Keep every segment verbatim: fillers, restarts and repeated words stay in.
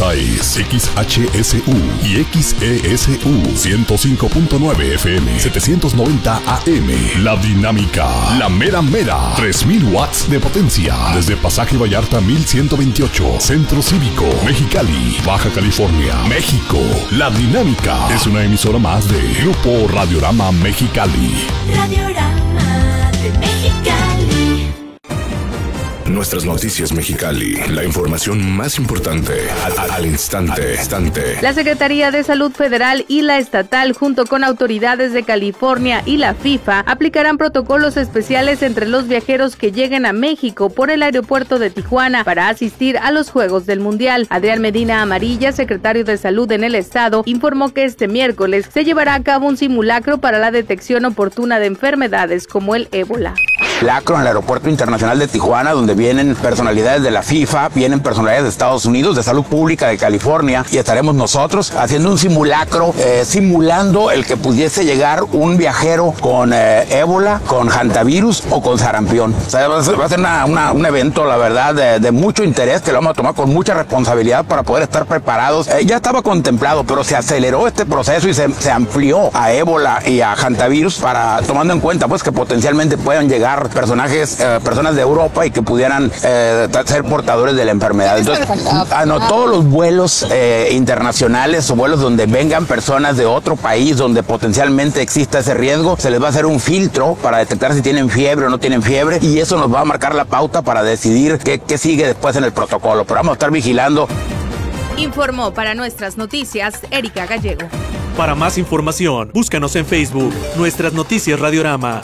Esta es X H S U y X E S U ciento cinco punto nueve F M, setecientos noventa A M. La Dinámica, la mera mera, tres mil watts de potencia. Desde Pasaje Vallarta mil ciento veintiocho, Centro Cívico, Mexicali, Baja California, México. La Dinámica es una emisora más de Grupo Radiorama Mexicali. Radiorama de Mexicali. Nuestras noticias Mexicali, la información más importante al, al instante, instante. La Secretaría de Salud Federal y la estatal, junto con autoridades de California y la FIFA, aplicarán protocolos especiales entre los viajeros que lleguen a México por el aeropuerto de Tijuana para asistir a los Juegos del Mundial. Adrián Medina Amarilla, secretario de Salud en el estado, informó que este miércoles se llevará a cabo un simulacro para la detección oportuna de enfermedades como el ébola. Lacro en el Aeropuerto Internacional de Tijuana, donde vienen personalidades de la FIFA, vienen personalidades de Estados Unidos, de Salud Pública de California, y estaremos nosotros haciendo un simulacro, eh, simulando el que pudiese llegar un viajero con eh, ébola, con hantavirus o con sarampión. O sea, va a ser, va a ser una, una, un evento, la verdad, de, de mucho interés, que lo vamos a tomar con mucha responsabilidad para poder estar preparados. Eh, ya estaba contemplado, pero se aceleró este proceso y se, se amplió a ébola y a hantavirus, para, tomando en cuenta pues que potencialmente puedan llegar personajes, eh, personas de Europa y que pudieran eh, ser portadores de la enfermedad. Entonces, ah, no, todos los vuelos eh, internacionales o vuelos donde vengan personas de otro país donde potencialmente exista ese riesgo, se les va a hacer un filtro para detectar si tienen fiebre o no tienen fiebre, y eso nos va a marcar la pauta para decidir qué, qué sigue después en el protocolo. Pero vamos a estar vigilando. Informó para Nuestras Noticias Erika Gallego. Para más información, búscanos en Facebook, Nuestras Noticias Radiorama.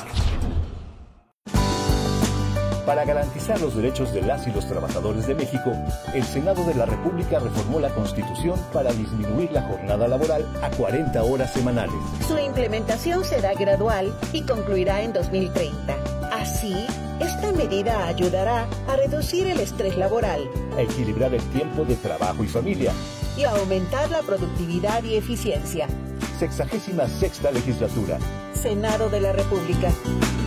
Para garantizar los derechos de las y los trabajadores de México, el Senado de la República reformó la Constitución para disminuir la jornada laboral a cuarenta horas semanales. Su implementación será gradual y concluirá en dos mil treinta. Así, esta medida ayudará a reducir el estrés laboral, a equilibrar el tiempo de trabajo y familia, y a aumentar la productividad y eficiencia. Sexagésima sexta legislatura. Senado de la República.